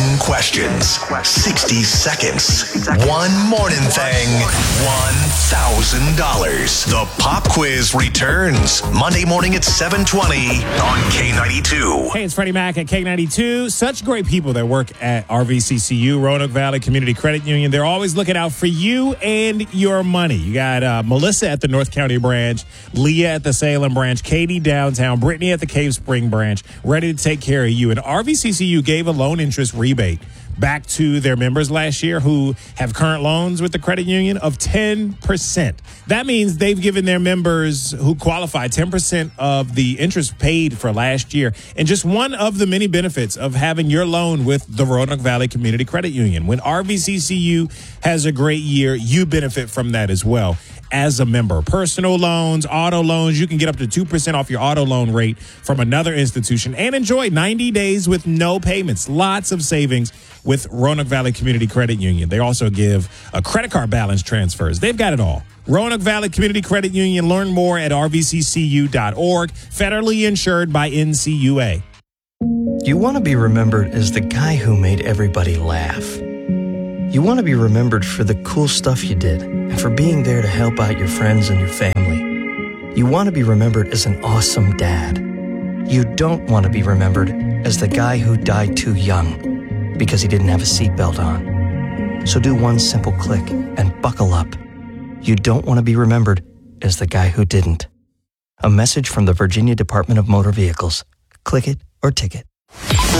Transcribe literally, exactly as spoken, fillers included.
ten questions, sixty seconds, one morning thing, one thousand dollars. The pop quiz returns Monday morning at seven twenty on K ninety-two. Hey, it's Freddie Mac at K ninety-two. Such great people that work at R V C C U, Roanoke Valley Community Credit Union. They're always looking out for you and your money. You got uh, Melissa at the North County branch, Leah at the Salem branch, Katie downtown, Brittany at the Cave Spring branch, ready to take care of you. And R V C C U gave a loan interest rebate back to their members last year who have current loans with the credit union of ten percent. That means they've given their members who qualify ten percent of the interest paid for last year. And just one of the many benefits of having your loan with the Roanoke Valley Community Credit Union. When R V C C U has a great year, you benefit from that as well as a member. Personal loans, auto loans, you can get up to two percent off your auto loan rate from another institution and enjoy ninety days with no payments. Lots of savings with Roanoke Valley Community Credit Union. They also give a credit card balance transfers. They've got it all. Roanoke Valley Community Credit Union. Learn more at r v c c u dot org. Federally insured by N C U A. You want to be remembered as the guy who made everybody laugh. You want to be remembered for the cool stuff you did and for being there to help out your friends and your family. You want to be remembered as an awesome dad. You don't want to be remembered as the guy who died too young because he didn't have a seatbelt on. So do one simple click and buckle up. You don't want to be remembered as the guy who didn't. A message from the Virginia Department of Motor Vehicles. Click it or ticket.